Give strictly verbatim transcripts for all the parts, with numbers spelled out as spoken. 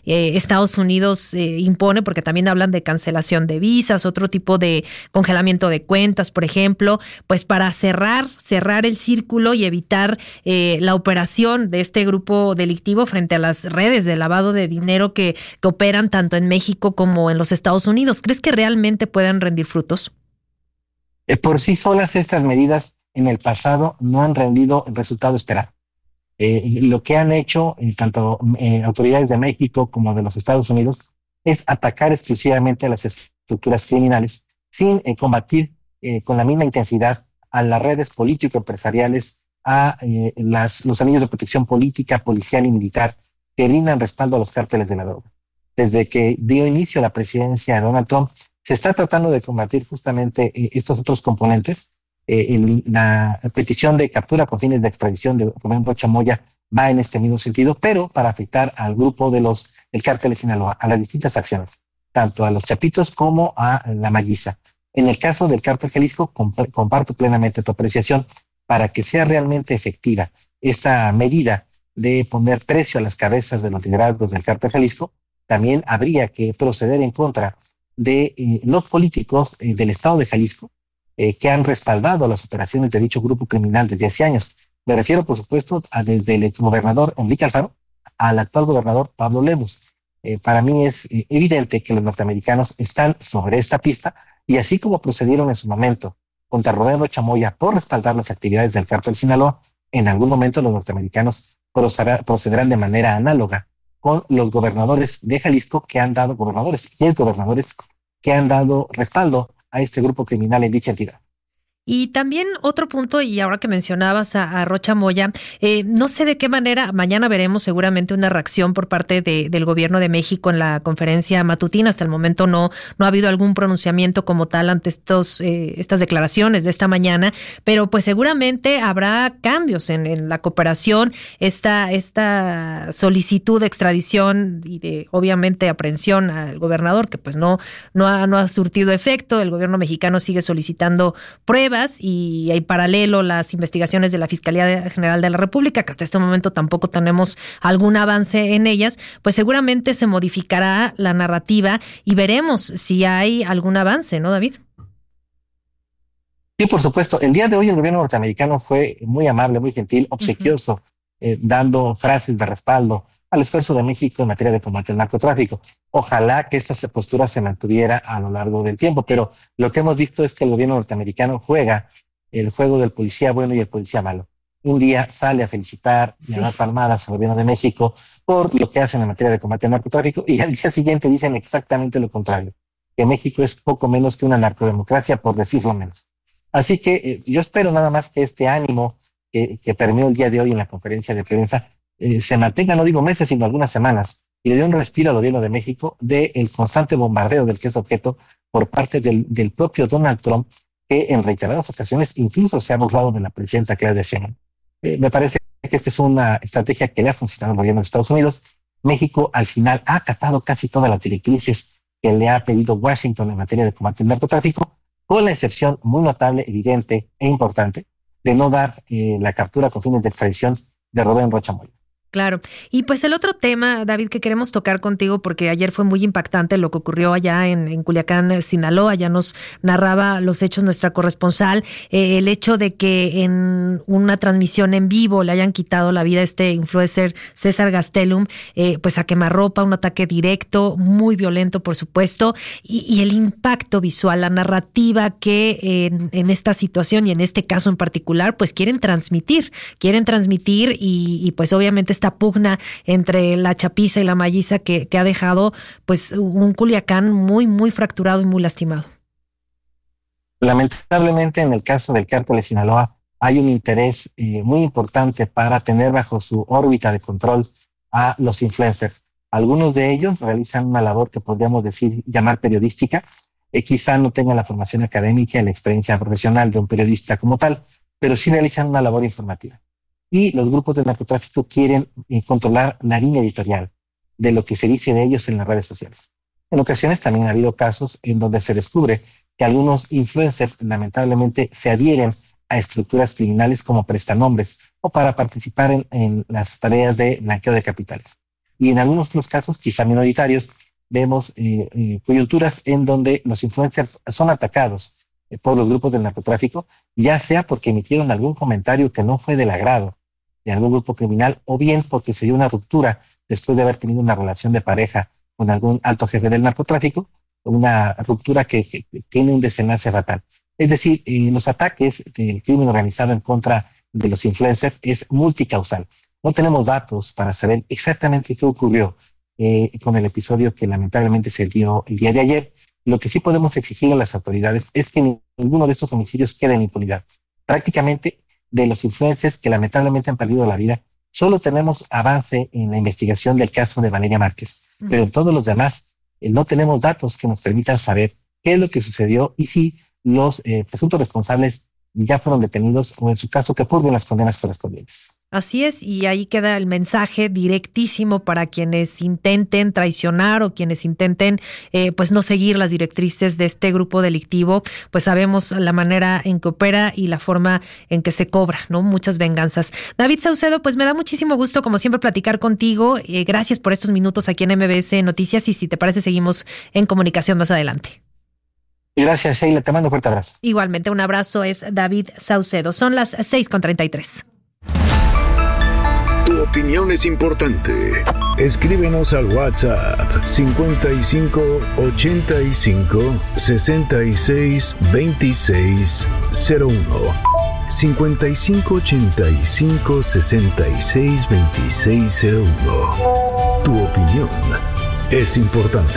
eh, Estados Unidos eh, impone, porque también hablan de cancelación de visas, otro tipo de congelamiento de cuentas, por ejemplo, pues para cerrar, cerrar el círculo y evitar eh, la operación de este grupo delictivo frente a las redes de lavado de dinero que, que operan tanto en México como en los Estados Unidos. ¿Crees que realmente puedan rendir frutos? Eh, por sí solas estas medidas en el pasado no han rendido el resultado esperado. Eh, lo que han hecho eh, tanto eh, autoridades de México como de los Estados Unidos es atacar exclusivamente a las estructuras criminales sin eh, combatir eh, con la misma intensidad a las redes político-empresariales, a eh, las, los anillos de protección política, policial y militar que brindan respaldo a los cárteles de la droga. Desde que dio inicio a la presidencia de Donald Trump, se está tratando de combatir justamente eh, estos otros componentes. Eh, el, la petición de captura con fines de extradición de Rubén Rocha Moya va en este mismo sentido, pero para afectar al grupo de los del cártel de Sinaloa, a las distintas acciones, tanto a los Chapitos como a la Malliza. En el caso del cártel Jalisco, comp- comparto plenamente tu apreciación. Para que sea realmente efectiva esta medida de poner precio a las cabezas de los liderazgos del cártel Jalisco, también habría que proceder en contra de eh, los políticos eh, del estado de Jalisco, Eh, que han respaldado las operaciones de dicho grupo criminal desde hace años. Me refiero, por supuesto, a desde el exgobernador Enrique Alfaro al actual gobernador Pablo Lemus. Eh, para mí es eh, evidente que los norteamericanos están sobre esta pista y así como procedieron en su momento contra Rubén Rocha Moya por respaldar las actividades del cártel Sinaloa, en algún momento los norteamericanos procederá, procederán de manera análoga con los gobernadores de Jalisco que han dado, gobernadores y exgobernadores que han dado respaldo a este grupo criminal en dicha entidad. Y también otro punto, y ahora que mencionabas a, a Rocha Moya, eh, no sé de qué manera, mañana veremos seguramente una reacción por parte de, del gobierno de México en la conferencia matutina. Hasta el momento no, no ha habido algún pronunciamiento como tal ante estos, eh, estas declaraciones de esta mañana, pero pues seguramente habrá cambios en, en la cooperación, esta, esta solicitud de extradición y de obviamente aprehensión al gobernador, que pues no, no, ha, no ha surtido efecto. El gobierno mexicano sigue solicitando pruebas y hay paralelo las investigaciones de la Fiscalía General de la República, que hasta este momento tampoco tenemos algún avance en ellas. Pues seguramente se modificará la narrativa y veremos si hay algún avance, ¿no, David? Sí, por supuesto. El día de hoy el gobierno norteamericano fue muy amable, muy gentil, obsequioso, uh-huh. eh, dando frases de respaldo al esfuerzo de México en materia de combate al narcotráfico. Ojalá que esta postura se mantuviera a lo largo del tiempo, pero lo que hemos visto es que el gobierno norteamericano juega el juego del policía bueno y el policía malo. Un día sale a felicitar y sí. a dar palmadas al gobierno de México por lo que hacen en materia de combate al narcotráfico, y al día siguiente dicen exactamente lo contrario, que México es poco menos que una narcodemocracia, por decirlo menos. Así que eh, yo espero nada más que este ánimo que, que permeó el día de hoy en la conferencia de prensa eh, se mantenga, no digo meses, sino algunas semanas, y le dé un respiro al gobierno de México del constante bombardeo del que es objeto por parte del, del propio Donald Trump, que en reiteradas ocasiones incluso se ha burlado de la presidenta Claudia Sheinbaum. Eh, me parece que esta es una estrategia que le ha funcionado al gobierno de Estados Unidos. México al final ha acatado casi todas las directrices que le ha pedido Washington en materia de combate al narcotráfico, con la excepción muy notable, evidente e importante de no dar eh, la captura con fines de extradición de Rubén Rocha Moya. Claro. Y pues el otro tema, David, que queremos tocar contigo, porque ayer fue muy impactante lo que ocurrió allá en, en Culiacán, Sinaloa. Ya nos narraba los hechos nuestra corresponsal. Eh, el hecho de que en una transmisión en vivo le hayan quitado la vida a este influencer César Gastelum, eh, pues a quemarropa, un ataque directo, muy violento, por supuesto, y, y el impacto visual, la narrativa que en, en esta situación y en este caso en particular, pues quieren transmitir, quieren transmitir y, y pues obviamente esta pugna entre la chapiza y la malliza que, que ha dejado pues un Culiacán muy, muy fracturado y muy lastimado. Lamentablemente, en el caso del cártel de Sinaloa, hay un interés eh, muy importante para tener bajo su órbita de control a los influencers. Algunos de ellos realizan una labor que podríamos decir, llamar periodística. Eh, quizá no tengan la formación académica y la experiencia profesional de un periodista como tal, pero sí realizan una labor informativa. Y los grupos de narcotráfico quieren eh, controlar la línea editorial de lo que se dice de ellos en las redes sociales. En ocasiones también ha habido casos en donde se descubre que algunos influencers lamentablemente se adhieren a estructuras criminales como prestanombres o para participar en, en las tareas de blanqueo de capitales. Y en algunos otros casos, quizá minoritarios, vemos eh, eh, coyunturas en donde los influencers son atacados eh, por los grupos del narcotráfico, ya sea porque emitieron algún comentario que no fue del agrado de algún grupo criminal, o bien porque se dio una ruptura después de haber tenido una relación de pareja con algún alto jefe del narcotráfico, una ruptura que, que, que tiene un desenlace fatal. Es decir, eh, los ataques del crimen organizado en contra de los influencers es multicausal. No tenemos datos para saber exactamente qué ocurrió eh, con el episodio que lamentablemente se dio el día de ayer. Lo que sí podemos exigir a las autoridades es que ninguno de estos homicidios quede en impunidad. Prácticamente de los influencers que lamentablemente han perdido la vida, solo tenemos avance en la investigación del caso de Valeria Márquez, uh-huh. pero en todos los demás eh, no tenemos datos que nos permitan saber qué es lo que sucedió y si los eh, presuntos responsables ya fueron detenidos o en su caso que purguen las condenas correspondientes. Así es, y ahí queda el mensaje directísimo para quienes intenten traicionar o quienes intenten eh, pues no seguir las directrices de este grupo delictivo, pues sabemos la manera en que opera y la forma en que se cobra, ¿no? Muchas venganzas. David Saucedo, pues me da muchísimo gusto como siempre platicar contigo, eh, gracias por estos minutos aquí en M B S Noticias y si te parece seguimos en comunicación más adelante. Gracias, Sheila, te mando un fuerte abrazo. Igualmente, un abrazo, es David Saucedo. Son las seis con treinta y tres. Tu opinión es importante. Escríbenos al WhatsApp cincuenta y cinco ochenta y cinco sesenta y seis veintiséis cero uno. cincuenta y cinco ochenta y cinco sesenta y seis veintiséis cero uno. Tu opinión es importante.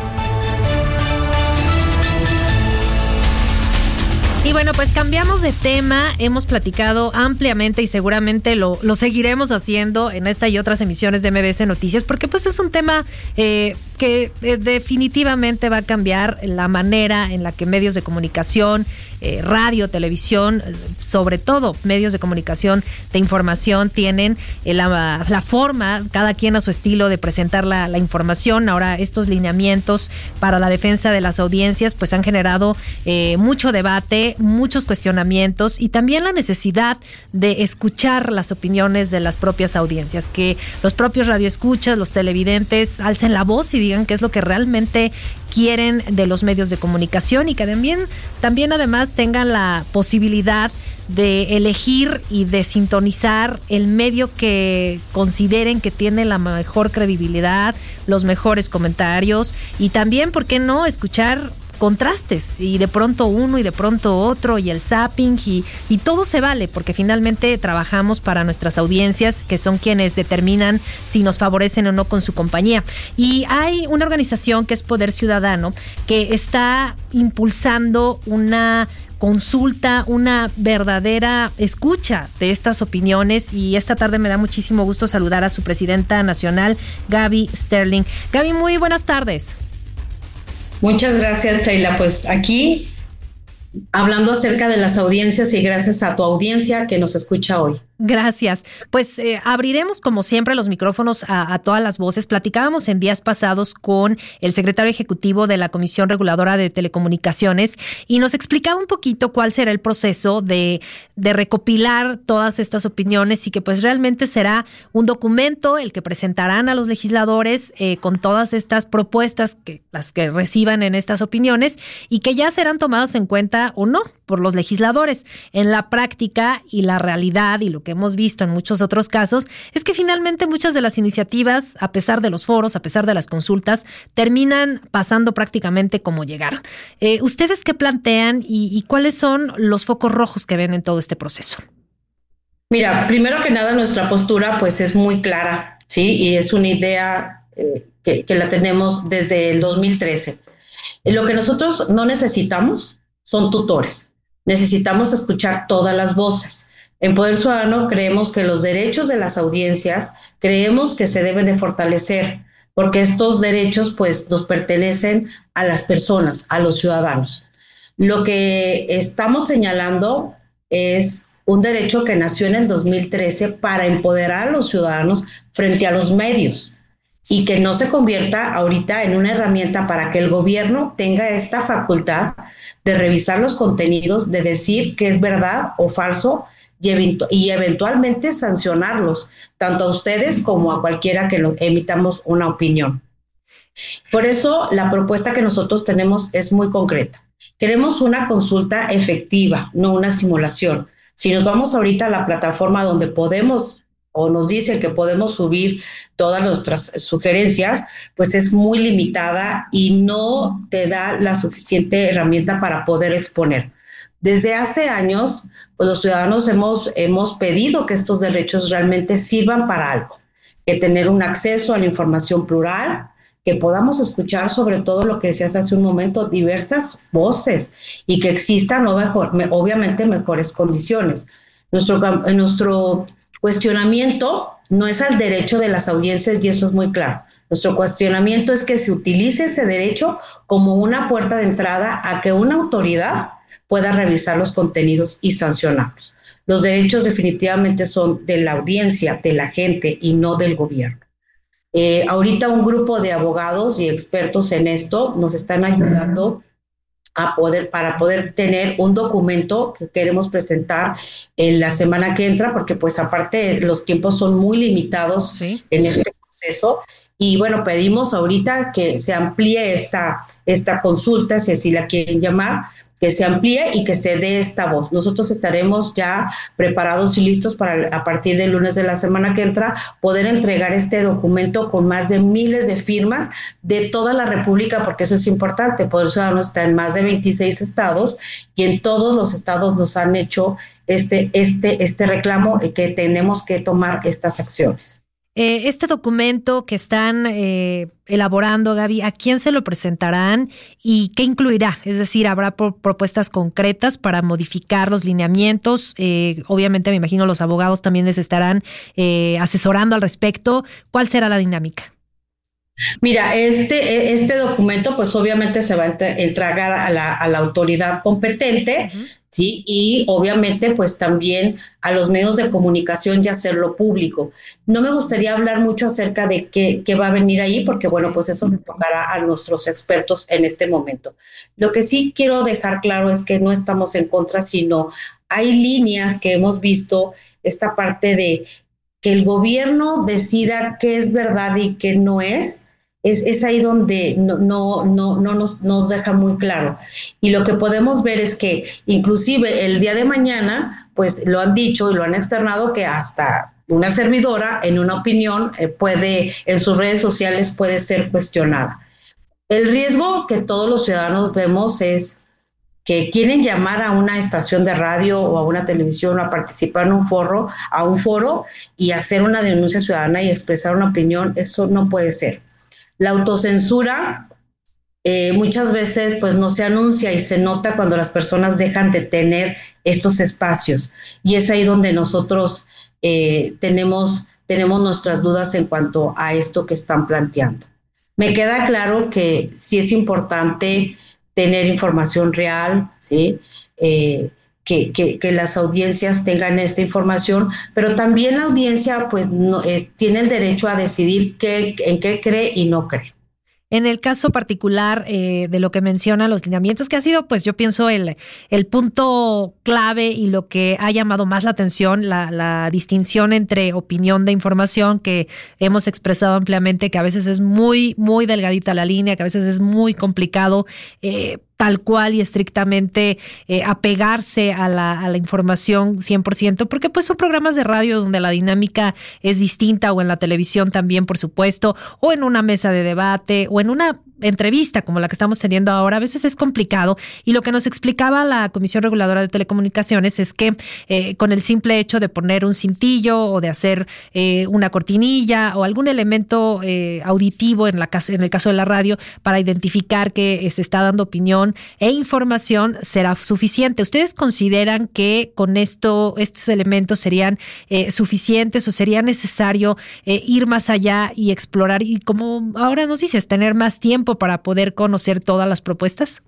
Y bueno, pues cambiamos de tema, hemos platicado ampliamente y seguramente lo, lo seguiremos haciendo en esta y otras emisiones de M B S Noticias, porque pues es un tema eh, que eh, definitivamente va a cambiar la manera en la que medios de comunicación, eh, radio, televisión, sobre todo medios de comunicación de información tienen eh, la, la forma, cada quien a su estilo de presentar la, la información. Ahora estos lineamientos para la defensa de las audiencias pues han generado eh, mucho debate, muchos cuestionamientos y también la necesidad de escuchar las opiniones de las propias audiencias, que los propios radioescuchas, los televidentes alcen la voz y digan qué es lo que realmente quieren de los medios de comunicación y que también, también además tengan la posibilidad de elegir y de sintonizar el medio que consideren que tiene la mejor credibilidad, los mejores comentarios y también, ¿por qué no?, escuchar contrastes y de pronto uno y de pronto otro y el zapping y, y todo se vale porque finalmente trabajamos para nuestras audiencias que son quienes determinan si nos favorecen o no con su compañía. Y hay una organización que es Poder Ciudadano que está impulsando una consulta, una verdadera escucha de estas opiniones y esta tarde me da muchísimo gusto saludar a su presidenta nacional, Gaby Sterling. Gaby, muy buenas tardes. Muchas gracias, Sheila. Pues aquí hablando acerca de las audiencias y gracias a tu audiencia que nos escucha hoy. Gracias. Pues eh, abriremos como siempre los micrófonos a, a todas las voces. Platicábamos en días pasados con el secretario ejecutivo de la Comisión Reguladora de Telecomunicaciones y nos explicaba un poquito cuál será el proceso de, de recopilar todas estas opiniones y que pues realmente será un documento el que presentarán a los legisladores eh, con todas estas propuestas, que las que reciban en estas opiniones y que ya serán tomadas en cuenta o no por los legisladores. En la práctica y la realidad y lo que hemos visto en muchos otros casos es que finalmente muchas de las iniciativas, a pesar de los foros, a pesar de las consultas, terminan pasando prácticamente como llegaron. Eh, ¿Ustedes qué plantean y, y cuáles son los focos rojos que ven en todo este proceso? Mira, primero que nada nuestra postura pues es muy clara, ¿sí? Y es una idea eh, que, que la tenemos desde el dos mil trece. Lo que nosotros no necesitamos son tutores. Necesitamos escuchar todas las voces. En Poder Ciudadano creemos que los derechos de las audiencias, creemos que se deben de fortalecer, porque estos derechos pues nos pertenecen a las personas, a los ciudadanos. Lo que estamos señalando es un derecho que nació en el dos mil trece para empoderar a los ciudadanos frente a los medios y que no se convierta ahorita en una herramienta para que el gobierno tenga esta facultad de revisar los contenidos, de decir que es verdad o falso, y, eventu- y eventualmente sancionarlos, tanto a ustedes como a cualquiera que nos emitamos una opinión. Por eso la propuesta que nosotros tenemos es muy concreta. Queremos una consulta efectiva, no una simulación. Si nos vamos ahorita a la plataforma donde podemos o nos dicen que podemos subir todas nuestras sugerencias, pues es muy limitada y no te da la suficiente herramienta para poder exponer. Desde hace años, pues los ciudadanos hemos, hemos pedido que estos derechos realmente sirvan para algo, que tener un acceso a la información plural, que podamos escuchar sobre todo lo que decías hace un momento, diversas voces y que existan no mejor, obviamente mejores condiciones. Nuestro, nuestro cuestionamiento no es al derecho de las audiencias y eso es muy claro. Nuestro cuestionamiento es que se utilice ese derecho como una puerta de entrada a que una autoridad pueda revisar los contenidos y sancionarlos. Los derechos definitivamente son de la audiencia, de la gente y no del gobierno. Eh, ahorita un grupo de abogados y expertos en esto nos están ayudando a poder, para poder tener un documento que queremos presentar en la semana que entra, porque pues aparte los tiempos son muy limitados sí. en este proceso. Y bueno, pedimos ahorita que se amplíe esta, esta consulta, si así la quieren llamar, que se amplíe y que se dé esta voz. Nosotros estaremos ya preparados y listos para a partir del lunes de la semana que entra poder entregar este documento con más de miles de firmas de toda la República, porque eso es importante. Poder Ciudadano está en más de veintiséis estados y en todos los estados nos han hecho este, este, este reclamo y que tenemos que tomar estas acciones. Eh, este documento que están eh, elaborando, Gaby, ¿a quién se lo presentarán y qué incluirá? Es decir, ¿habrá pro- propuestas concretas para modificar los lineamientos? Eh, obviamente, me imagino los abogados también les estarán eh, asesorando al respecto. ¿Cuál será la dinámica? Mira, este, este documento pues obviamente se va a entregar a la, a la autoridad competente, uh-huh. ¿sí? Y obviamente pues también a los medios de comunicación y hacerlo público. No me gustaría hablar mucho acerca de qué, qué va a venir ahí, porque bueno, pues eso le tocará a nuestros expertos en este momento. Lo que sí quiero dejar claro es que no estamos en contra, sino hay líneas que hemos visto, esta parte de que el gobierno decida qué es verdad y qué no es, es, es ahí donde no, no, no, no nos, nos deja muy claro. Y lo que podemos ver es que inclusive el día de mañana, pues lo han dicho y lo han externado que hasta una servidora en una opinión eh, puede, en sus redes sociales puede ser cuestionada. El riesgo que todos los ciudadanos vemos es que quieren llamar a una estación de radio o a una televisión a participar en un foro, a un foro y hacer una denuncia ciudadana y expresar una opinión. Eso no puede ser. La autocensura eh, muchas veces pues no se anuncia y se nota cuando las personas dejan de tener estos espacios y es ahí donde nosotros eh, tenemos, tenemos nuestras dudas en cuanto a esto que están planteando. Me queda claro que sí es importante tener información real, ¿sí? Eh, que, que, que las audiencias tengan esta información, pero también la audiencia pues no, eh, tiene el derecho a decidir qué, en qué cree y no cree. En el caso particular eh, de lo que menciona los lineamientos, que ha sido, pues yo pienso, el, el punto clave y lo que ha llamado más la atención, la, la distinción entre opinión de información, que hemos expresado ampliamente, que a veces es muy, muy delgadita la línea, que a veces es muy complicado eh, tal cual y estrictamente eh, apegarse a la, a la información cien por ciento, porque pues son programas de radio donde la dinámica es distinta, o en la televisión también, por supuesto, o en una mesa de debate, o en una entrevista como la que estamos teniendo ahora. A veces es complicado, y lo que nos explicaba la Comisión Reguladora de Telecomunicaciones es que eh, con el simple hecho de poner un cintillo o de hacer eh, una cortinilla o algún elemento eh, auditivo en, la caso, en el caso de la radio para identificar que se está dando opinión e información será suficiente. ¿Ustedes consideran que con esto estos elementos serían eh, suficientes o sería necesario eh, ir más allá y explorar, y como ahora nos dices, tener más tiempo para poder conocer todas las propuestas?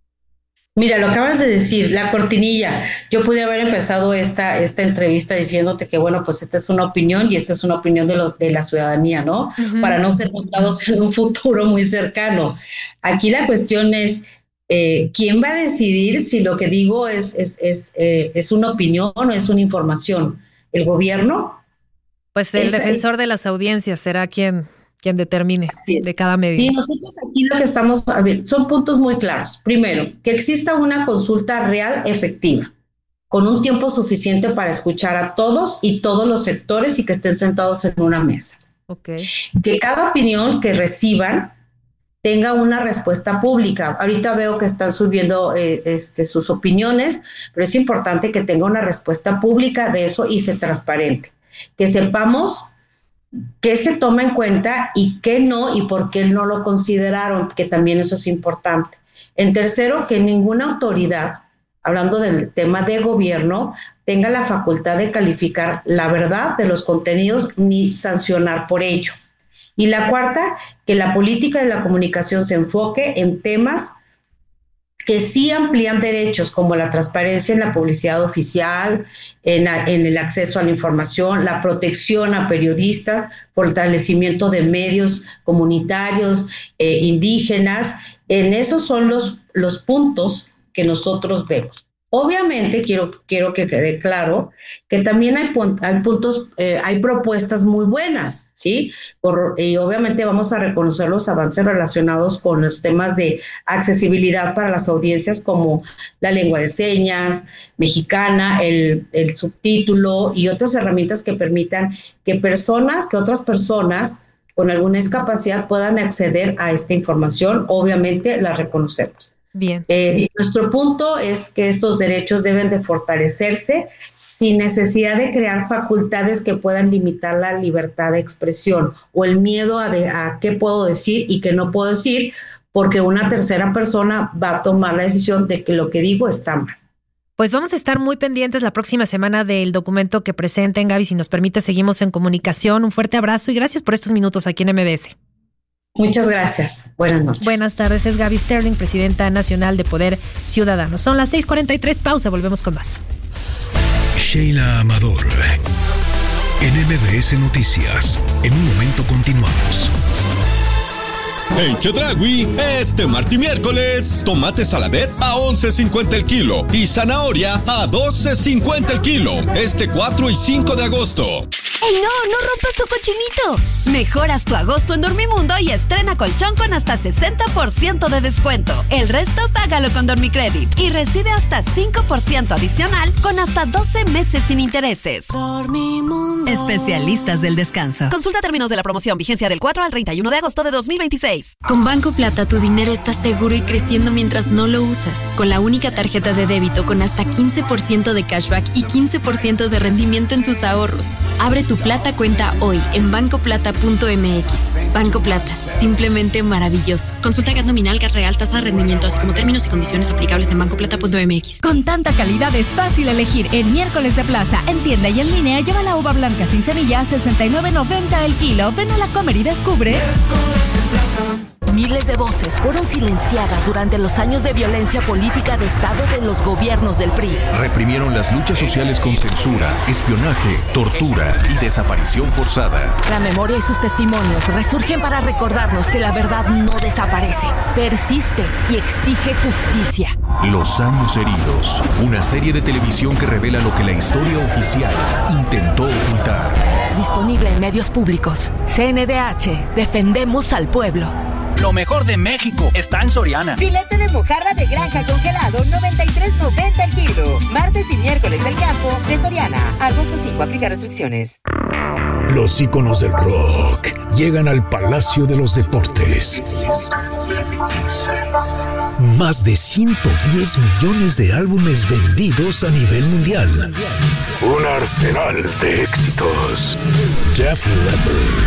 Mira, lo acabas de decir, la cortinilla. Yo pude haber empezado esta, esta entrevista diciéndote que, bueno, pues esta es una opinión y esta es una opinión de, lo, de la ciudadanía, ¿no? Uh-huh. Para no ser juzgados en un futuro muy cercano. Aquí la cuestión es Eh, ¿Quién va a decidir si lo que digo es, es, es, eh, es una opinión o es una información? ¿El gobierno? Pues el es, defensor de las audiencias será quien, quien determine de cada medida. Y nosotros aquí lo que estamos a ver, son puntos muy claros. Primero, que exista una consulta real, efectiva, con un tiempo suficiente para escuchar a todos y todos los sectores y que estén sentados en una mesa. Okay. Que cada opinión que reciban tenga una respuesta pública. Ahorita veo que están subiendo eh, este, sus opiniones, pero es importante que tenga una respuesta pública de eso y sea transparente. Que sepamos qué se toma en cuenta y qué no, y por qué no lo consideraron, que también eso es importante. En tercero, que ninguna autoridad, hablando del tema de gobierno, tenga la facultad de calificar la verdad de los contenidos ni sancionar por ello. Y la cuarta, que la política de la comunicación se enfoque en temas que sí amplían derechos, como la transparencia en la publicidad oficial, en, en el acceso a la información, la protección a periodistas, fortalecimiento de medios comunitarios, eh, indígenas. En esos son los, los puntos que nosotros vemos. Obviamente, quiero, quiero que quede claro que también hay, hay puntos, eh, hay propuestas muy buenas, ¿sí? Por, y obviamente vamos a reconocer los avances relacionados con los temas de accesibilidad para las audiencias, como la lengua de señas mexicana, el, el subtítulo y otras herramientas que permitan que personas, que otras personas con alguna discapacidad puedan acceder a esta información. Obviamente la reconocemos. Bien. Eh, nuestro punto es que estos derechos deben de fortalecerse sin necesidad de crear facultades que puedan limitar la libertad de expresión o el miedo a, de, a qué puedo decir y qué no puedo decir, porque una tercera persona va a tomar la decisión de que lo que digo está mal. Pues vamos a estar muy pendientes la próxima semana del documento que presenten, Gaby. Si nos permite, seguimos en comunicación. Un fuerte abrazo y gracias por estos minutos aquí en M B S. Muchas gracias. Buenas noches. Buenas tardes. Es Gaby Sterling, presidenta nacional de Poder Ciudadano. Son las seis cuarenta y tres. Pausa. Volvemos con más. Sheila Amador, en M B S Noticias. En un momento continuamos. En Chedraui, este martes y miércoles, tomate saladet a once cincuenta el kilo y zanahoria a doce cincuenta el kilo. Este cuatro y cinco de agosto. ¡Ey, no! ¡No rompas tu cochinito! Mejoras tu agosto en Dormimundo y estrena colchón con hasta sesenta por ciento de descuento. El resto, págalo con Dormicredit y recibe hasta cinco por ciento adicional con hasta doce meses sin intereses. Dormimundo. Especialistas del descanso. Consulta términos de la promoción. Vigencia del cuatro al treinta y uno de agosto de dos mil veintiséis. Con Banco Plata tu dinero está seguro y creciendo mientras no lo usas. Con la única tarjeta de débito con hasta quince por ciento de cashback y quince por ciento de rendimiento en tus ahorros. Abre tu Plata cuenta hoy en banco plata punto m x. Banco Plata, simplemente maravilloso. Consulta G A T nominal, G A T real, tasa de rendimiento, así como términos y condiciones aplicables en banco plata punto m x. Con tanta calidad es fácil elegir. En miércoles de plaza, en tienda y en línea, lleva la uva blanca sin semilla a sesenta y nueve noventa el kilo. Ven a la Comer y descubre. Miles de voces fueron silenciadas durante los años de violencia política de Estado de los gobiernos del P R I. Reprimieron las luchas sociales con censura, espionaje, tortura y desaparición forzada. La memoria y sus testimonios resurgen para recordarnos que la verdad no desaparece, persiste y exige justicia. Los años heridos, una serie de televisión que revela lo que la historia oficial intentó ocultar. Disponible en medios públicos. C N D H, defendemos al pueblo. Lo mejor de México está en Soriana. Filete de mojarra de granja congelado, noventa y tres noventa el kilo. Martes y miércoles del campo de Soriana. Agosto cinco, aplica restricciones. Los íconos del rock llegan al Palacio de los Deportes. Más de ciento diez millones de álbumes vendidos a nivel mundial. Un arsenal de éxitos. Def Leppard,